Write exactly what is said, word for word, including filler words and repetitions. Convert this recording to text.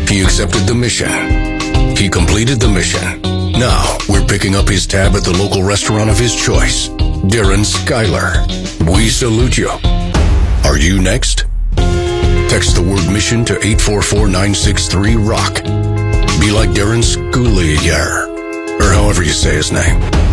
He accepted the mission. He completed the mission. Now, we're picking up his tab at the local restaurant of his choice. Darren Skyler. We salute you. Are you next? Text the word mission to eight four four nine six three ROCK. Be like Darren Skyler, or however you say his name.